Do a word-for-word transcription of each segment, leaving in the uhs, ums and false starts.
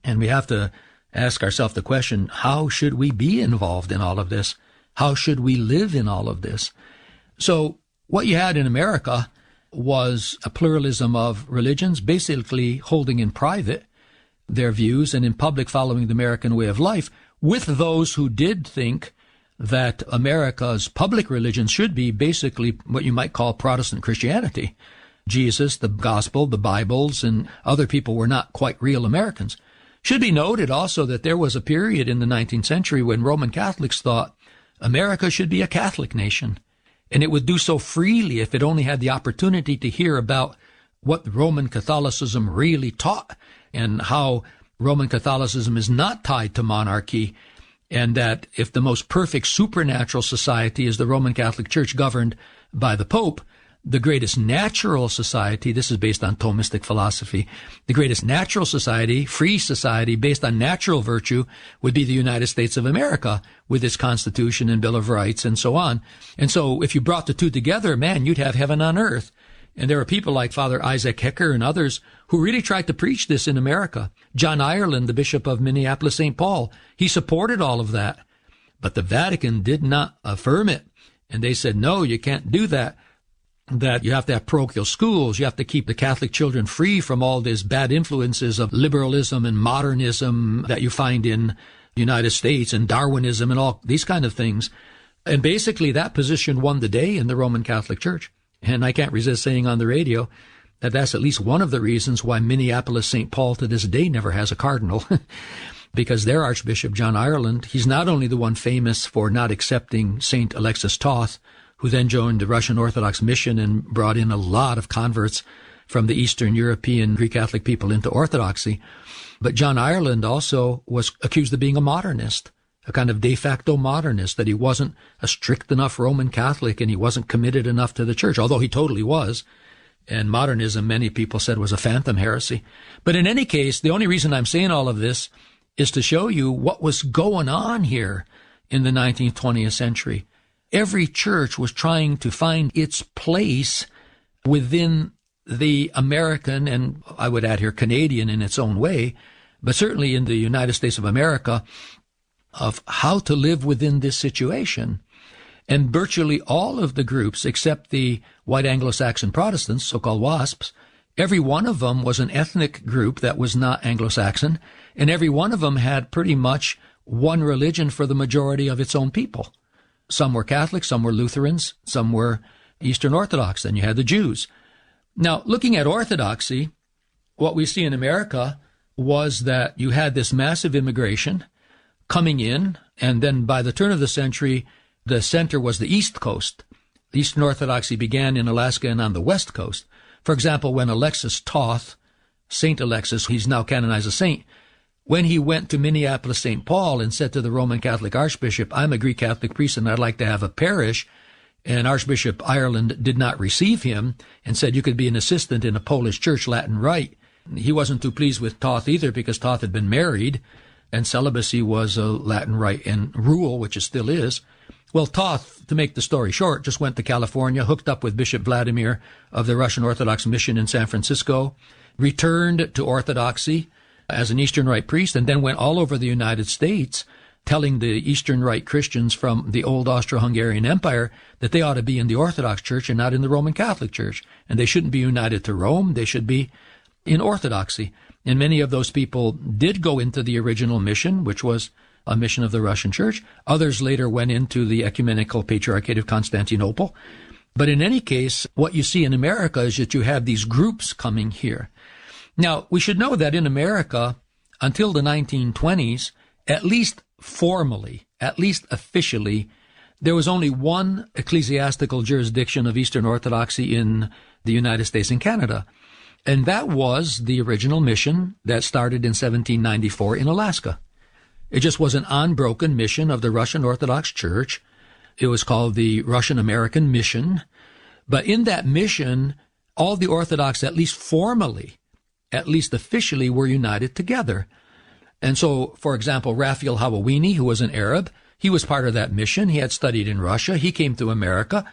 And we have to ask ourselves the question, how should we be involved in all of this? How should we live in all of this? So what you had in America was a pluralism of religions, basically holding in private their views and in public following the American way of life, with those who did think that America's public religion should be basically what you might call Protestant Christianity. Jesus, the gospel, the Bibles, and other people were not quite real Americans. Should be noted also that there was a period in the nineteenth century when Roman Catholics thought America should be a Catholic nation, and it would do so freely if it only had the opportunity to hear about what Roman Catholicism really taught and how Roman Catholicism is not tied to monarchy, and that if the most perfect supernatural society is the Roman Catholic Church governed by the Pope, the greatest natural society, this is based on Thomistic philosophy, the greatest natural society, free society based on natural virtue would be the United States of America with its Constitution and Bill of Rights and so on. And so if you brought the two together, man, you'd have heaven on earth. And there are people like Father Isaac Hecker and others who really tried to preach this in America. John Ireland, the Bishop of Minneapolis, Saint Paul, he supported all of that. But the Vatican did not affirm it. And they said, no, you can't do that. That you have to have parochial schools. You have to keep the Catholic children free from all these bad influences of liberalism and modernism that you find in the United States and Darwinism and all these kind of things. And basically that position won the day in the Roman Catholic Church. And I can't resist saying on the radio that that's at least one of the reasons why Minneapolis Saint Paul to this day never has a cardinal. Because their Archbishop, John Ireland, he's not only the one famous for not accepting Saint Alexis Toth, who then joined the Russian Orthodox mission and brought in a lot of converts from the Eastern European Greek Catholic people into Orthodoxy. But John Ireland also was accused of being a modernist, a kind of de facto modernist, that he wasn't a strict enough Roman Catholic and he wasn't committed enough to the church, although he totally was. And modernism, many people said, was a phantom heresy. But in any case, the only reason I'm saying all of this is to show you what was going on here in the nineteenth, twentieth century. Every church was trying to find its place within the American, and I would add here Canadian in its own way, but certainly in the United States of America, of how to live within this situation. And virtually all of the groups, except the white Anglo-Saxon Protestants, so-called WASPs, every one of them was an ethnic group that was not Anglo-Saxon, and every one of them had pretty much one religion for the majority of its own people. Some were Catholic, some were Lutherans, some were Eastern Orthodox, then you had the Jews. Now, looking at Orthodoxy, what we see in America was that you had this massive immigration coming in, and then by the turn of the century, the center was the East Coast. Eastern Orthodoxy began in Alaska and on the West Coast. For example, when Alexis Toth, Saint Alexis, he's now canonized a saint, when he went to Minneapolis Saint Paul and said to the Roman Catholic Archbishop, I'm a Greek Catholic priest and I'd like to have a parish, and Archbishop Ireland did not receive him and said you could be an assistant in a Polish church, Latin Rite. He wasn't too pleased with Toth either because Toth had been married and celibacy was a Latin Rite and rule, which it still is. Well, Toth, to make the story short, just went to California, hooked up with Bishop Vladimir of the Russian Orthodox Mission in San Francisco, returned to Orthodoxy as an Eastern Rite priest, and then went all over the United States telling the Eastern Rite Christians from the old Austro-Hungarian Empire that they ought to be in the Orthodox Church and not in the Roman Catholic Church. And they shouldn't be united to Rome. They should be in Orthodoxy. And many of those people did go into the original mission, which was a mission of the Russian Church. Others later went into the Ecumenical Patriarchate of Constantinople. But in any case, what you see in America is that you have these groups coming here. Now, we should know that in America, until the nineteen twenties, at least formally, at least officially, there was only one ecclesiastical jurisdiction of Eastern Orthodoxy in the United States and Canada. And that was the original mission that started in seventeen ninety-four in Alaska. It just was an unbroken mission of the Russian Orthodox Church. It was called the Russian American Mission. But in that mission, all the Orthodox, at least formally, at least officially, were united together. And so, for example, Raphael Hawawini, who was an Arab, he was part of that mission. He had studied in Russia. He came to America.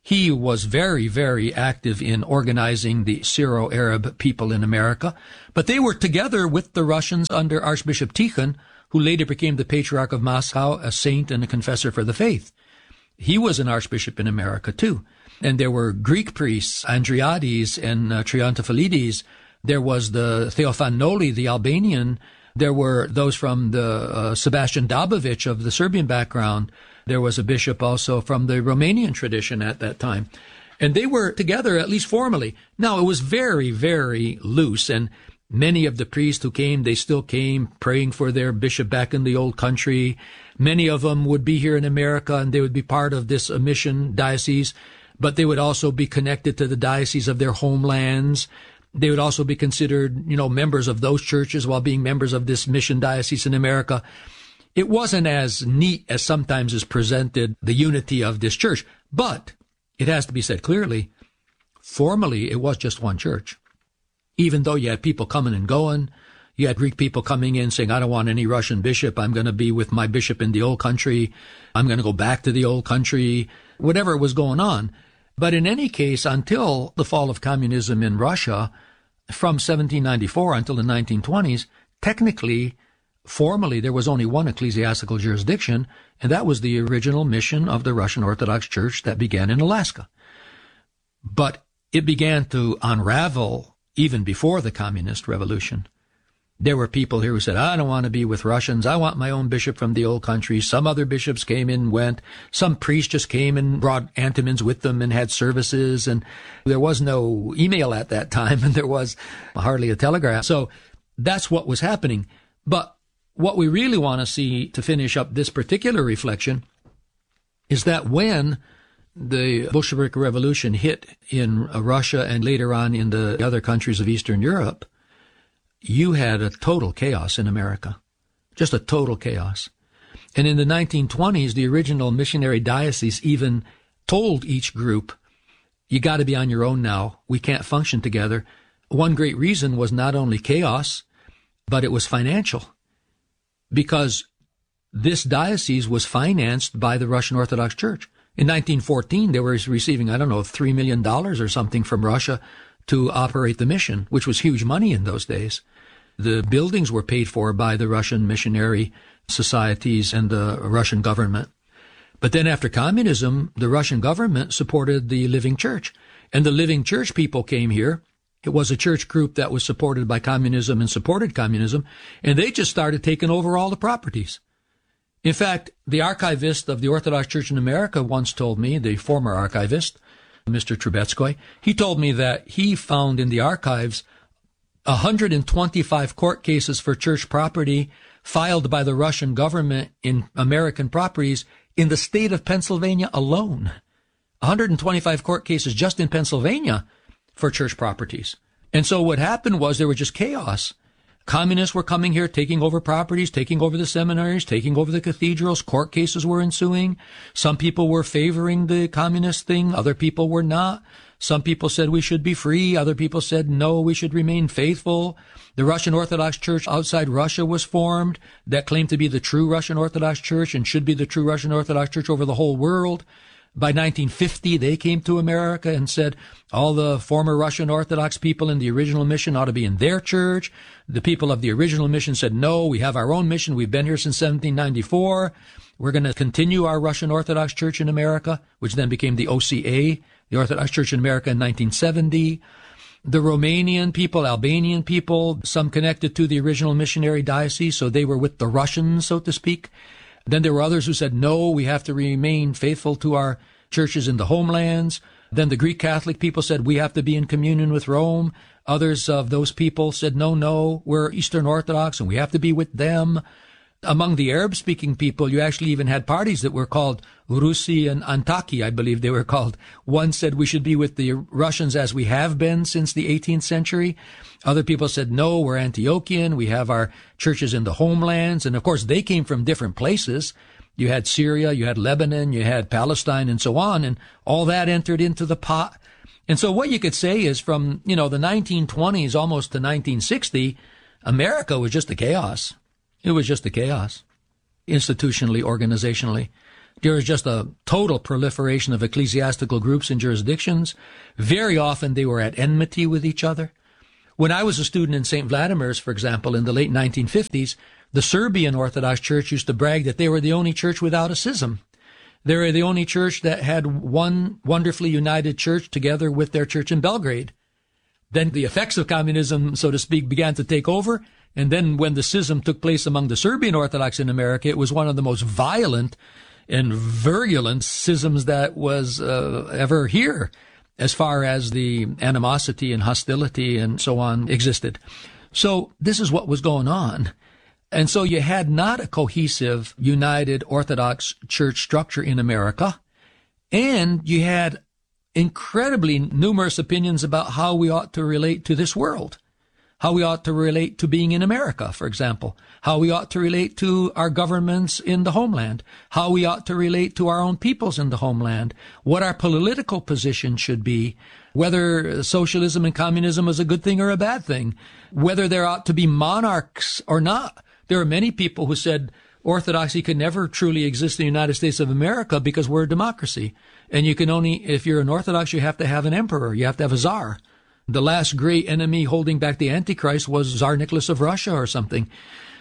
He was very, very active in organizing the Syro-Arab people in America, but they were together with the Russians under Archbishop Tikhon, who later became the Patriarch of Moscow, a saint and a confessor for the faith. He was an archbishop in America, too. And there were Greek priests, Andriades and uh, Triantafilides. There was the Theophanoli, the Albanian. There were those from the uh, Sebastian Dabovic of the Serbian background. There was a bishop also from the Romanian tradition at that time. And they were together, at least formally. Now, it was very, very loose, and many of the priests who came, they still came praying for their bishop back in the old country. Many of them would be here in America, and they would be part of this uh, mission diocese, but they would also be connected to the diocese of their homelands. They would also be considered, you know, members of those churches while being members of this mission diocese in America. It wasn't as neat as sometimes is presented, the unity of this church, but it has to be said clearly, formally it was just one church. Even though you had people coming and going, you had Greek people coming in saying, I don't want any Russian bishop, I'm going to be with my bishop in the old country, I'm going to go back to the old country, whatever was going on. But in any case, until the fall of communism in Russia, from seventeen ninety-four until the nineteen twenties, technically, formally, there was only one ecclesiastical jurisdiction, and that was the original mission of the Russian Orthodox Church that began in Alaska. But it began to unravel even before the communist revolution. There were people here who said, I don't want to be with Russians. I want my own bishop from the old country. Some other bishops came and went. Some priests just came and brought antimons with them and had services. And there was no email at that time, and there was hardly a telegraph. So that's what was happening. But what we really want to see to finish up this particular reflection is that when the Bolshevik Revolution hit in Russia and later on in the other countries of Eastern Europe, you had a total chaos in America, just a total chaos. And in the nineteen twenties, the original missionary diocese even told each group, you got to be on your own now. We can't function together. One great reason was not only chaos, but it was financial, because this diocese was financed by the Russian Orthodox Church. In nineteen fourteen, they were receiving, I don't know, three million dollars or something from Russia to operate the mission, which was huge money in those days. The buildings were paid for by the Russian missionary societies and the Russian government. But then after communism, the Russian government supported the Living Church. And the Living Church people came here. It was a church group that was supported by communism and supported communism, and they just started taking over all the properties. In fact, the archivist of the Orthodox Church in America once told me, the former archivist, Mister Trubetskoy, he told me that he found in the archives one hundred twenty-five court cases for church property filed by the Russian government in American properties in the state of Pennsylvania alone. one hundred twenty-five court cases just in Pennsylvania for church properties. And so what happened was there was just chaos. Communists were coming here, taking over properties, taking over the seminaries, taking over the cathedrals. Court cases were ensuing. Some people were favoring the communist thing. Other people were not. Some people said we should be free. Other people said, no, we should remain faithful. The Russian Orthodox Church outside Russia was formed that claimed to be the true Russian Orthodox Church and should be the true Russian Orthodox Church over the whole world. By nineteen fifty, they came to America and said all the former Russian Orthodox people in the original mission ought to be in their church. The people of the original mission said, no, we have our own mission. We've been here since seventeen ninety-four. We're going to continue our Russian Orthodox Church in America, which then became the O C A, the Orthodox Church in America, in nineteen seventy. The Romanian people, Albanian people, some connected to the original missionary diocese, so they were with the Russians, so to speak. Then there were others who said, no, we have to remain faithful to our churches in the homelands. Then the Greek Catholic people said, we have to be in communion with Rome. Others of those people said, no, no, we're Eastern Orthodox and we have to be with them. Among the Arab-speaking people, you actually even had parties that were called Rusi and Antaki, I believe they were called. One said we should be with the Russians as we have been since the eighteenth century. Other people said, no, we're Antiochian. We have our churches in the homelands. And of course, they came from different places. You had Syria, you had Lebanon, you had Palestine, and so on. And all that entered into the pot. And so what you could say is from, you know, the nineteen twenties almost to nineteen sixty, America was just a chaos. It was just a chaos, institutionally, organizationally. There was just a total proliferation of ecclesiastical groups and jurisdictions. Very often they were at enmity with each other. When I was a student in Saint Vladimir's, for example, in the late nineteen fifties, the Serbian Orthodox Church used to brag that they were the only church without a schism. They were the only church that had one wonderfully united church together with their church in Belgrade. Then the effects of communism, so to speak, began to take over. And then when the schism took place among the Serbian Orthodox in America, it was one of the most violent and virulent schisms that was uh, ever here, as far as the animosity and hostility and so on existed. So this is what was going on. And so you had not a cohesive, united Orthodox church structure in America, and you had incredibly numerous opinions about how we ought to relate to this world, how we ought to relate to being in America, for example, how we ought to relate to our governments in the homeland, how we ought to relate to our own peoples in the homeland, what our political position should be, whether socialism and communism is a good thing or a bad thing, whether there ought to be monarchs or not. There are many people who said orthodoxy can never truly exist in the United States of America because we're a democracy. And you can only, if you're an Orthodox, you have to have an emperor. You have to have a czar. The last great enemy holding back the Antichrist was Tsar Nicholas of Russia or something.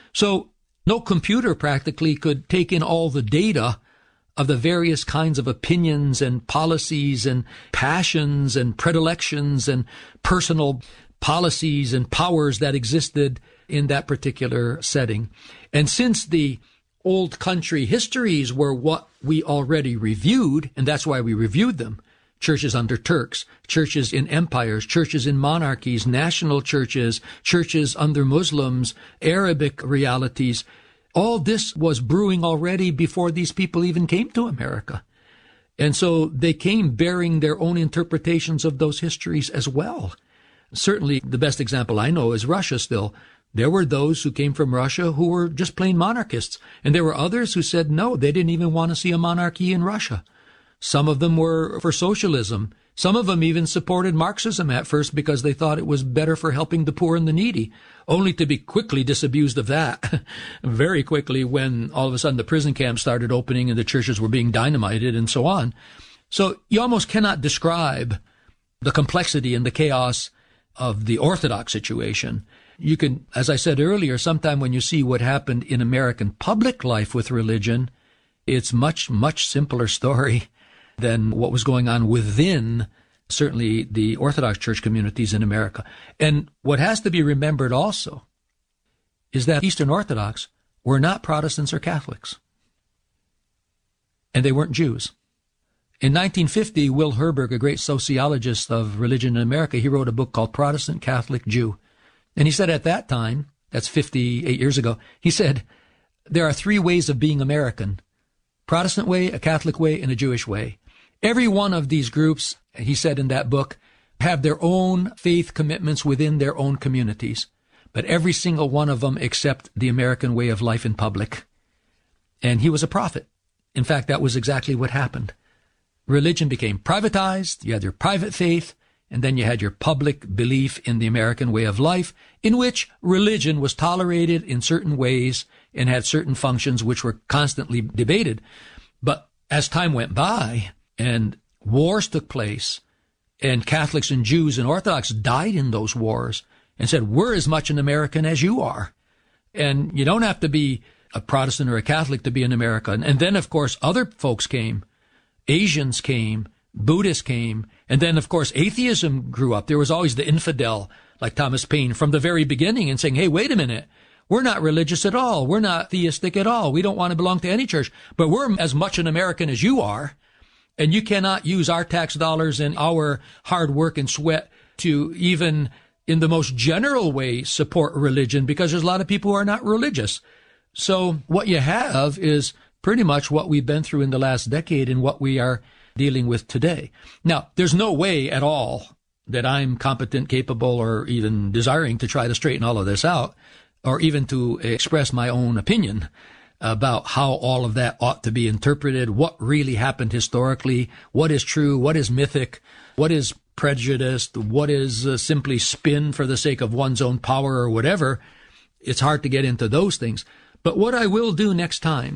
So no computer practically could take in all the data of the various kinds of opinions and policies and passions and predilections and personal policies and powers that existed in that particular setting. And since the old country histories were what we already reviewed, and that's why we reviewed them, churches under Turks, churches in empires, churches in monarchies, national churches, churches under Muslims, Arabic realities, all this was brewing already before these people even came to America. And so they came bearing their own interpretations of those histories as well. Certainly the best example I know is Russia still. There were those who came from Russia who were just plain monarchists, and there were others who said no, they didn't even want to see a monarchy in Russia. Some of them were for socialism. Some of them even supported Marxism at first because they thought it was better for helping the poor and the needy, only to be quickly disabused of that very quickly when all of a sudden the prison camps started opening and the churches were being dynamited and so on. So you almost cannot describe the complexity and the chaos of the Orthodox situation. You can, as I said earlier, sometime when you see what happened in American public life with religion, it's much, much simpler story than what was going on within, certainly, the Orthodox church communities in America. And what has to be remembered also is that Eastern Orthodox were not Protestants or Catholics. And they weren't Jews. In nineteen fifty, Will Herberg, a great sociologist of religion in America, he wrote a book called Protestant, Catholic, Jew. And he said at that time, that's fifty-eight years ago, he said, there are three ways of being American: Protestant way, a Catholic way, and a Jewish way. Every one of these groups, he said in that book, have their own faith commitments within their own communities. But every single one of them accept the American way of life in public. And he was a prophet. In fact, that was exactly what happened. Religion became privatized. You had your private faith, and then you had your public belief in the American way of life, in which religion was tolerated in certain ways and had certain functions which were constantly debated. But as time went by and wars took place, and Catholics and Jews and Orthodox died in those wars and said, we're as much an American as you are. And you don't have to be a Protestant or a Catholic to be an American. And then, of course, other folks came. Asians came. Buddhists came. And then, of course, atheism grew up. There was always the infidel, like Thomas Paine, from the very beginning, and saying, hey, wait a minute. We're not religious at all. We're not theistic at all. We don't want to belong to any church. But we're as much an American as you are. And you cannot use our tax dollars and our hard work and sweat to even, in the most general way, support religion, because there's a lot of people who are not religious. So what you have is pretty much what we've been through in the last decade and what we are dealing with today. Now, there's no way at all that I'm competent, capable, or even desiring to try to straighten all of this out, or even to express my own opinion about how all of that ought to be interpreted, what really happened historically, what is true, what is mythic, what is prejudiced, what is uh, simply spin for the sake of one's own power or whatever. It's hard to get into those things. But what I will do next time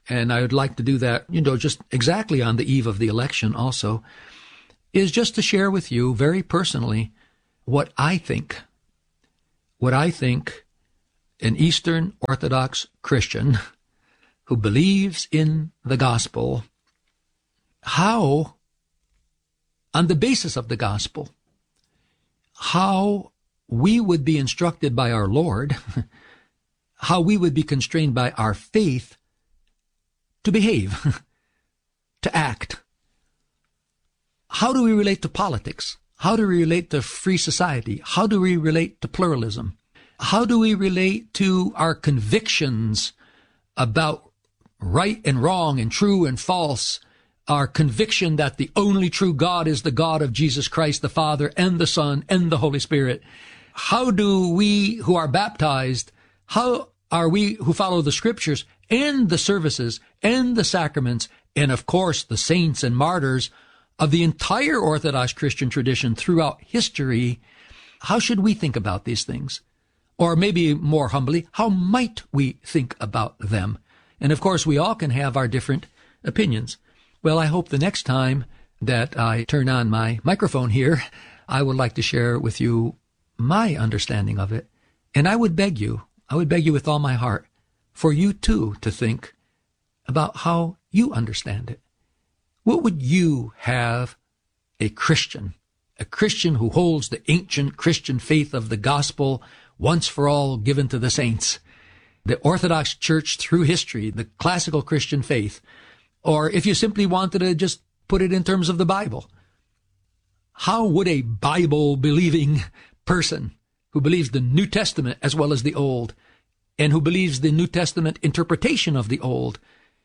and I would like to do that, you know, just exactly on the eve of the election also, is just to share with you very personally what I think, what I think an Eastern Orthodox Christian who believes in the gospel, how, on the basis of the gospel, how we would be instructed by our Lord, how we would be constrained by our faith to behave, to act. How do we relate to politics? How do we relate to free society? How do we relate to pluralism? How do we relate to our convictions about right and wrong and true and false? Our conviction that the only true God is the God of Jesus Christ, the Father and the Son and the Holy Spirit. How do we who are baptized, how are we who follow the scriptures and the services and the sacraments and, of course, the saints and martyrs of the entire Orthodox Christian tradition throughout history, how should we think about these things? Or maybe more humbly, how might we think about them? And of course, we all can have our different opinions. Well, I hope the next time that I turn on my microphone here, I would like to share with you my understanding of it. And I would beg you, I would beg you with all my heart, for you too to think about how you understand it. What would you have a Christian, a Christian who holds the ancient Christian faith of the gospel once for all given to the saints, the Orthodox Church through history, the classical Christian faith, or if you simply wanted to just put it in terms of the Bible, how would a Bible-believing person who believes the New Testament as well as the Old, and who believes the New Testament interpretation of the Old,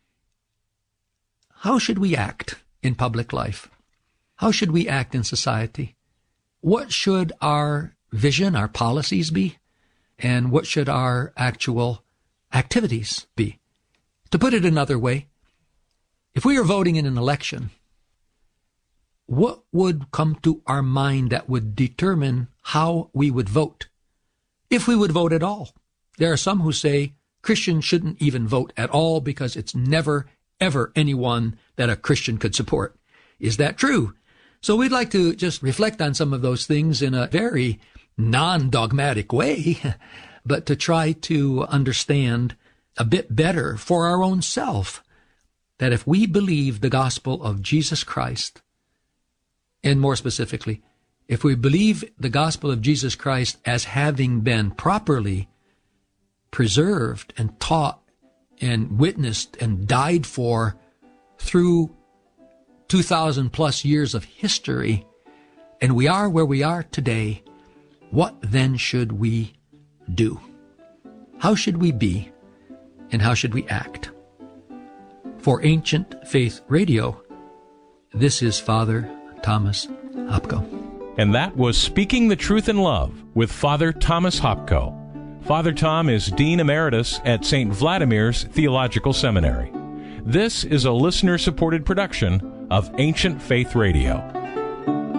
how should we act in public life? How should we act in society? What should our vision, our policies be? And what should our actual activities be? To put it another way, if we are voting in an election, what would come to our mind that would determine how we would vote, if we would vote at all? There are some who say Christians shouldn't even vote at all because it's never, ever anyone that a Christian could support. Is that true? So we'd like to just reflect on some of those things in a very non-dogmatic way, but to try to understand a bit better for our own self that if we believe the gospel of Jesus Christ, and more specifically, if we believe the gospel of Jesus Christ as having been properly preserved and taught and witnessed and died for through two thousand plus years of history, and we are where we are today, what then should we do? How should we be, and how should we act? For Ancient Faith Radio, this is Father Thomas Hopko. And that was Speaking the Truth in Love with Father Thomas Hopko. Father Tom is Dean Emeritus at Saint Vladimir's Theological Seminary. This is a listener-supported production of Ancient Faith Radio.